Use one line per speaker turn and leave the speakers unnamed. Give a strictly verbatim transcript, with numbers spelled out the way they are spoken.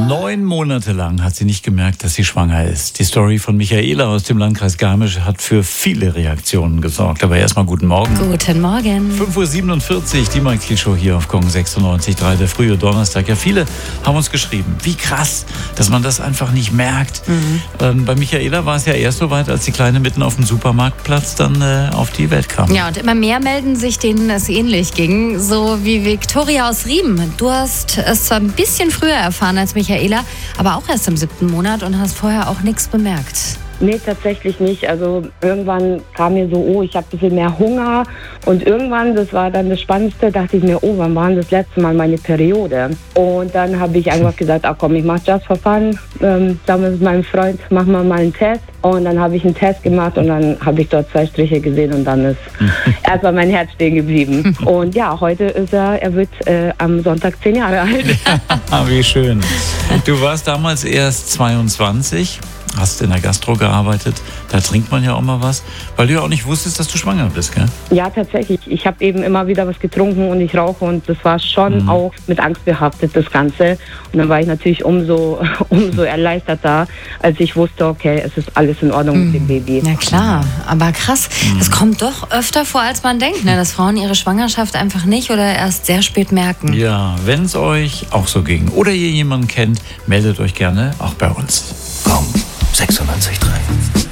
Neun Monate lang hat sie nicht gemerkt, dass sie schwanger ist. Die Story von Michaela aus dem Landkreis Garmisch hat für viele Reaktionen gesorgt. Aber erstmal guten Morgen.
Guten Morgen.
fünf Uhr siebenundvierzig, die Mike Kiel Show hier auf Kong sechsundneunzig Komma drei, der frühe Donnerstag. Ja, viele haben uns geschrieben, wie krass, dass man das einfach nicht merkt. Mhm. Ähm, bei Michaela war es ja erst so weit, als die Kleine mitten auf dem Supermarktplatz dann äh, auf die Welt kam.
Ja, und immer mehr melden sich, denen es ähnlich ging. So wie Viktoria aus Riem. Du hast es zwar ein bisschen früher erfahren als Michaela, aber auch erst im siebten Monat und hast vorher auch nichts bemerkt.
Nee, tatsächlich nicht. Also irgendwann kam mir so, oh, ich habe ein bisschen mehr Hunger. Und irgendwann, das war dann das Spannendste, dachte ich mir, oh, wann war das letzte Mal meine Periode? Und dann habe ich einfach gesagt, ach komm, ich mache just for fun. Ähm, zusammen mit meinem Freund machen wir mal einen Test. Und dann habe ich einen Test gemacht und dann habe ich dort zwei Striche gesehen und dann ist erstmal mein Herz stehen geblieben. Und ja, heute ist er, er wird äh, am Sonntag zehn Jahre alt.
Ja, wie schön. Du warst damals erst zweiundzwanzig. Hast in der Gastro gearbeitet, da trinkt man ja auch mal was, weil du ja auch nicht wusstest, dass du schwanger bist, gell?
Ja, tatsächlich. Ich habe eben immer wieder was getrunken und ich rauche und das war schon mhm. auch mit Angst behaftet, das Ganze. Und dann war ich natürlich umso, umso erleichterter, als ich wusste, okay, es ist alles in Ordnung mhm. mit dem Baby.
Na klar, aber krass, mhm. es kommt doch öfter vor, als man denkt, ne? Dass Frauen ihre Schwangerschaft einfach nicht oder erst sehr spät merken.
Ja, wenn es euch auch so ging oder ihr jemanden kennt, meldet euch gerne auch bei uns. Komm. sechsundneunzig Komma drei